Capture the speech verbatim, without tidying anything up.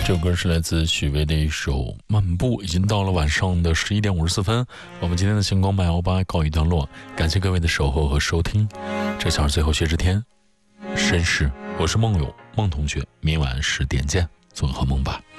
这首歌是来自许巍的一首《漫步》。已经到了晚上的十一点五十四分，我们今天的星光八幺八告一段落，感谢各位的守候和收听。这小时最后薛之天，绅士，我是梦友梦同学，明晚十点见，做个好梦吧。